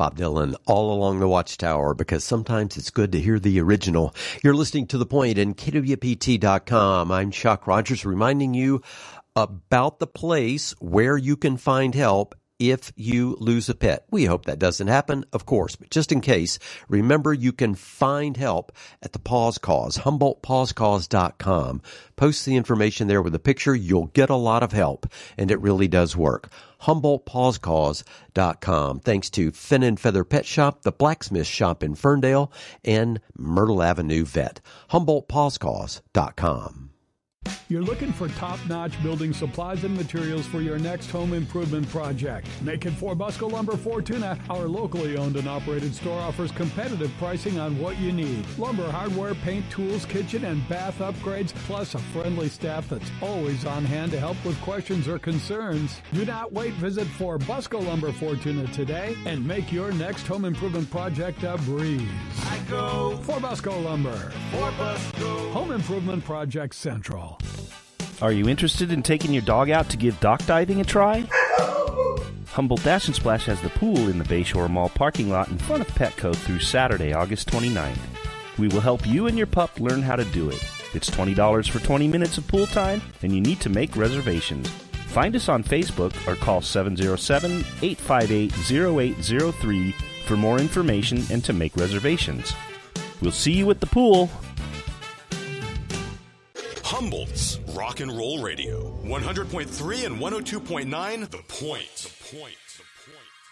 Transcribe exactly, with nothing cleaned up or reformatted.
Bob Dylan, All Along the Watchtower, because sometimes it's good to hear the original. You're listening to The Point in K W P T dot com. I'm Chuck Rogers, reminding you about the place where you can find help if you lose a pet. We hope that doesn't happen, of course, but just in case, remember you can find help at the Paws Cause, Humboldt Paws Cause dot com. Post the information there with a picture. You'll get a lot of help, and it really does work. Humboldt Paws Cause dot com. Thanks to Fin and Feather Pet Shop, the Blacksmith Shop in Ferndale, and Myrtle Avenue Vet. Humboldt Paws Cause dot com. You're looking for top-notch building supplies and materials for your next home improvement project. Make it for Busco Lumber Fortuna. Our locally owned and operated store offers competitive pricing on what you need. Lumber, hardware, paint, tools, kitchen, and bath upgrades, plus a friendly staff that's always on hand to help with questions or concerns. Do not wait. Visit for Busco Lumber Fortuna today and make your next home improvement project a breeze. I go for Busco Lumber. For Busco. Home Improvement Project Central. Are you interested in taking your dog out to give dock diving a try? Humboldt Dash and Splash has the pool in the Bayshore Mall parking lot in front of Petco through Saturday, August twenty-ninth. We will help you and your pup learn how to do it. It's twenty dollars for twenty minutes of pool time, and you need to make reservations. Find us on Facebook or call seven oh seven, eight five eight, oh eight oh three for more information and to make reservations. We'll see you at the pool. Humboldt's Rock and Roll Radio, one hundred point three and one oh two point nine, The Point. The Point.